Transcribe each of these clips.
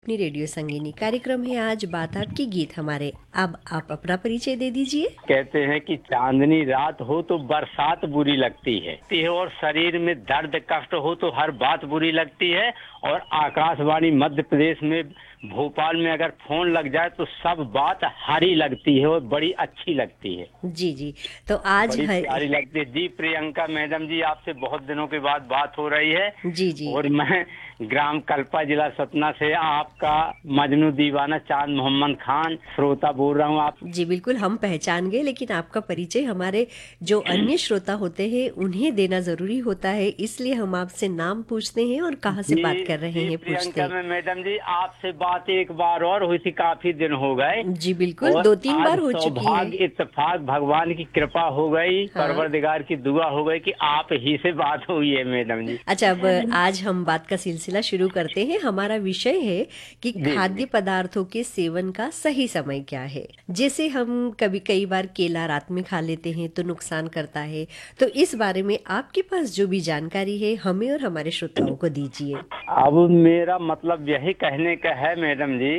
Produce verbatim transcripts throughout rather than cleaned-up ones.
अपनी रेडियो संगीनी कार्यक्रम है। आज बात आपकी गीत हमारे। अब आप अपना परिचय दे दीजिए। कहते हैं कि चांदनी रात हो तो बरसात बुरी लगती है और शरीर में दर्द कष्ट हो तो हर बात बुरी लगती है। और आकाशवाणी मध्य प्रदेश में भोपाल में अगर फोन लग जाए तो सब बात हरी लगती है और बड़ी अच्छी लगती है। जी जी, तो आज बड़ी है... प्यारी लगती है। जी प्रियंका मैडम जी, आपसे बहुत दिनों के बाद बात हो रही है। जी जी, और मैं ग्राम कल्पा जिला सतना से आपका मजनू दीवाना चांद मोहम्मद खान श्रोता बोल रहा हूँ। आप जी बिल्कुल, हम पहचान गए, लेकिन आपका परिचय हमारे जो अन्य श्रोता होते हैं उन्हें देना जरूरी होता है, इसलिए हम आपसे नाम पूछते हैं और कहाँ से बात कर रहे हैं पूछते हैं। में मैडम जी आपसे बात एक बार और हुई थी, काफी दिन हो गए। जी बिल्कुल, दो तीन बार हो चुकी है। इत्तेफाक भगवान की कृपा हो गई, हाँ। परवरदिगार की दुआ हो गई कि आप ही से बात हुई है मैडम जी। अच्छा, अब आज हम बात का सिलसिला शुरू करते हैं। हमारा विषय है कि खाद्य पदार्थों के सेवन का सही समय क्या है। जैसे हम कभी कई बार केला रात में खा लेते हैं तो नुकसान करता है, तो इस बारे में आपके पास जो भी जानकारी है हमें और हमारे श्रोताओं को दीजिए। अब मेरा मतलब यही कहने का है मैडम जी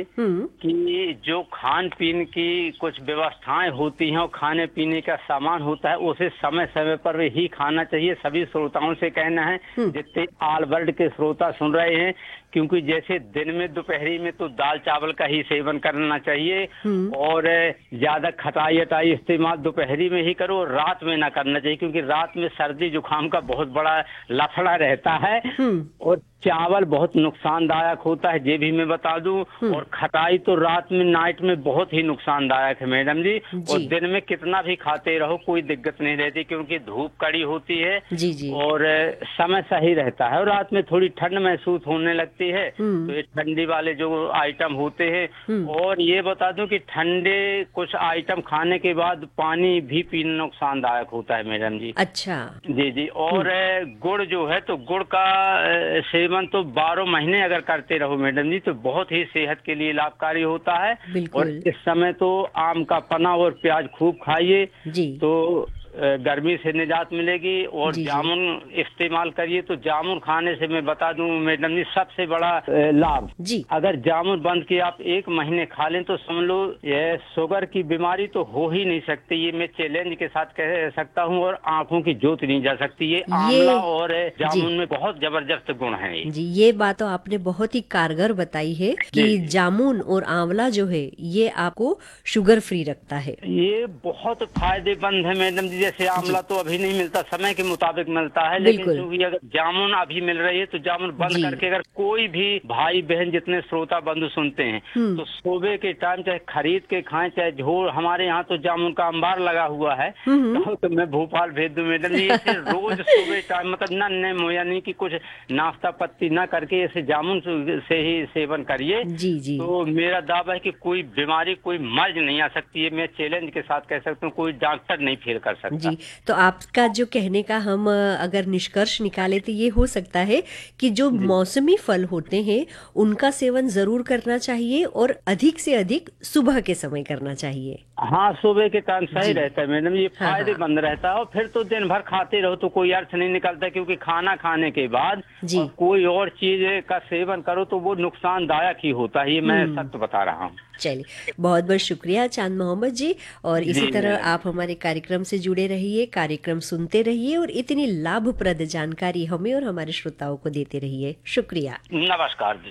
कि जो खान पीन की कुछ व्यवस्थाएं होती हैं और खाने पीने का सामान होता है उसे समय समय पर ही खाना चाहिए। सभी श्रोताओं से कहना है, जितने ऑल वर्ल्ड के श्रोता सुन रहे हैं, क्योंकि जैसे दिन में दोपहरी में तो दाल चावल का ही सेवन करना चाहिए और ज्यादा खटाई अटाई इस्तेमाल दोपहरी में ही करो, रात में ना करना चाहिए, क्योंकि रात में सर्दी जुकाम का बहुत बड़ा लफड़ा रहता है। और चावल बहुत नुकसानदायक होता है, ये भी मैं बता दूं। और खटाई तो रात में नाइट में बहुत ही नुकसानदायक है मैडम जी, जी। और दिन में कितना भी खाते रहो कोई दिक्कत नहीं रहती, क्योंकि धूप कड़ी होती है जी जी। और समय सही रहता है। और रात में थोड़ी ठंड महसूस होने लगती है, तो ये ठंडी वाले जो आइटम होते हैं। और ये बता दूं कि ठंडे कुछ आइटम खाने के बाद पानी भी पीना नुकसानदायक होता है मैडम जी। अच्छा जी जी। और गुड़ जो है तो गुड़ का सेवन तो बारह महीने अगर करते रहो मैडम जी तो बहुत ही सेहत के लिए लाभकारी होता है। और इस समय तो आम का पन्ना और प्याज खूब खाइए तो गर्मी से निजात मिलेगी। और जामुन इस्तेमाल करिए, तो जामुन खाने से मैं बता दूं मैडम जी सबसे बड़ा लाभ जी। अगर जामुन बंद के आप एक महीने खा लें तो समझ लो ये शुगर की बीमारी तो हो ही नहीं सकती। ये मैं चैलेंज के साथ कह सकता हूं। और आंखों की ज्योति नहीं जा सकती। ये आंवला और जामुन में बहुत जबरदस्त गुण है जी। ये बात तो आपने बहुत ही कारगर बताई है कि जामुन और आंवला जो है ये आपको शुगर फ्री रखता है। ये बहुत फायदेमंद है मैडम जी। जैसे आंवला तो अभी नहीं मिलता, समय के मुताबिक मिलता है, लेकिन क्योंकि अगर जामुन अभी मिल रही है तो जामुन बंद करके अगर कोई भी भाई बहन जितने श्रोता बंधु सुनते हैं तो सुबह के टाइम चाहे खरीद के खाएं चाहे झोल, हमारे यहाँ तो जामुन का अंबार लगा हुआ है तो, तो मैं भोपाल भेज दूं मैडम जी। ऐसे रोज सुबह टाइम मतलब न यानी कि कुछ नाश्ता पत्ती न करके ऐसे जामुन से ही सेवन करिए तो मेरा दावा है कि कोई बीमारी कोई मर्ज नहीं आ सकती है। मैं चैलेंज के साथ कह सकता हूँ, कोई डॉक्टर नहीं फेल कर सकता जी। तो आपका जो कहने का हम अगर निष्कर्ष निकाले तो ये हो सकता है कि जो मौसमी फल होते हैं उनका सेवन जरूर करना चाहिए और अधिक से अधिक सुबह के समय करना चाहिए। हाँ, सुबह के टाइम सही रहता है मैडम, ये फायदेमंद हाँ, रहता है। और फिर तो दिन भर खाते रहो तो कोई अर्थ नहीं निकलता, क्योंकि खाना खाने के बाद और कोई और चीज का सेवन करो तो वो नुकसानदायक ही होता है। ये मैं सत्य बता रहा हूँ। चलिए, बहुत बहुत शुक्रिया चांद मोहम्मद जी। और इसी तरह आप हमारे कार्यक्रम से जुड़े रहिए, कार्यक्रम सुनते रहिए और इतनी लाभप्रद जानकारी हमें और हमारे श्रोताओं को देते रहिए। शुक्रिया, नमस्कार जी।